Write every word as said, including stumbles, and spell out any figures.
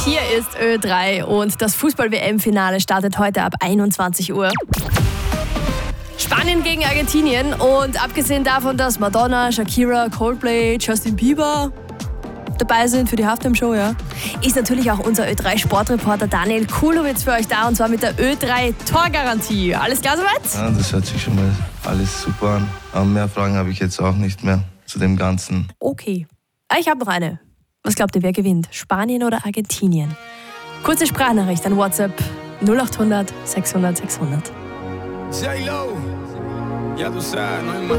Hier ist Ö drei und das Fußball-W M-Finale startet heute ab einundzwanzig Uhr. Spanien gegen Argentinien und abgesehen davon, dass Madonna, Shakira, Coldplay, Justin Bieber dabei sind für die Halftime-Show, ja, ist natürlich auch unser Ö drei Sportreporter Daniel Kulowitz für euch da und zwar mit der Ö drei Torgarantie. Alles klar soweit? Ja, das hört sich schon mal alles super an. Aber mehr Fragen habe ich jetzt auch nicht mehr zu dem Ganzen. Okay. Ich habe noch eine. Was glaubt ihr, wer gewinnt? Spanien oder Argentinien? Kurze Sprachnachricht an WhatsApp null acht hundert sechshundert sechshundert. J-Lo, ya tú sabes, no hay más.